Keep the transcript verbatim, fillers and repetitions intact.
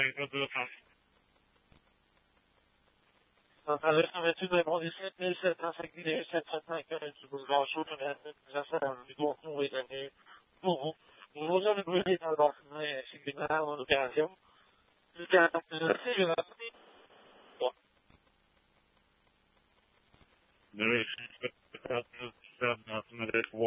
avec de face. Dans la revêtue de bon dix-sept mille sept cent cinquante-sept du boulevard Chaudronnet, j'essaie dans le vidéo nous est donné pour vous. Nous vous avons brûlé dans le bâtiment ainsi que les en opération. Jusqu'à la merci, je vais rappeler. Bon. Mais oui, je suis peut-être dans ce modèle trois.